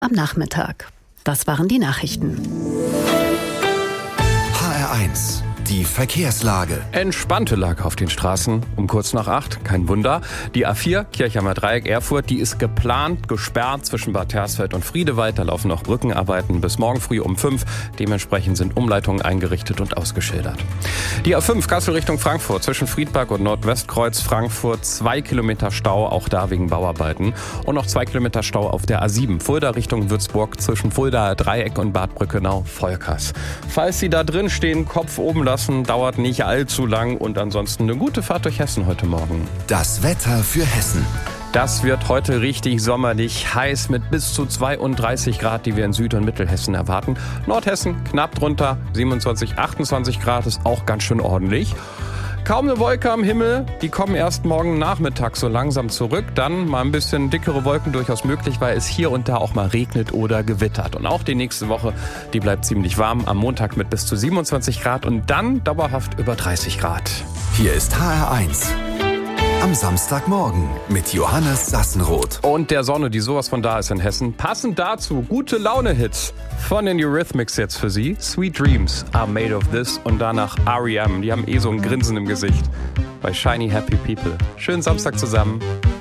am Nachmittag. Das waren die Nachrichten. HR1, die Verkehrslage. Entspannte Lage auf den Straßen um kurz nach 8, kein Wunder. Die A4, Kirchheimer Dreieck, Erfurt, die ist geplant, gesperrt zwischen Bad Hersfeld und Friedewald. Da laufen noch Brückenarbeiten bis morgen früh um 5. Dementsprechend sind Umleitungen eingerichtet und ausgeschildert. Die A5, Kassel Richtung Frankfurt, zwischen Friedberg und Nordwestkreuz Frankfurt, 2 Kilometer Stau, auch da wegen Bauarbeiten. Und noch 2 Kilometer Stau auf der A7, Fulda Richtung Würzburg, zwischen Fulda Dreieck und Bad Brückenau-Volkers. Falls Sie da drin stehen, Kopf oben lassen, dauert nicht allzu lang und ansonsten eine gute Fahrt durch Hessen heute Morgen. Das Wetter für Hessen. Das wird heute richtig sommerlich heiß mit bis zu 32 Grad, die wir in Süd- und Mittelhessen erwarten. Nordhessen knapp drunter, 27, 28 Grad ist auch ganz schön ordentlich. Kaum eine Wolke am Himmel, die kommen erst morgen Nachmittag so langsam zurück. Dann mal ein bisschen dickere Wolken durchaus möglich, weil es hier und da auch mal regnet oder gewittert. Und auch die nächste Woche, die bleibt ziemlich warm. Am Montag mit bis zu 27 Grad und dann dauerhaft über 30 Grad. Hier ist HR1. Am Samstagmorgen mit Johannes Sassenroth. Und der Sonne, die sowas von da ist in Hessen. Passend dazu gute Laune-Hits von den Eurythmics jetzt für Sie. Sweet Dreams are made of this und danach R.E.M. Die haben so ein Grinsen im Gesicht bei Shiny Happy People. Schönen Samstag zusammen.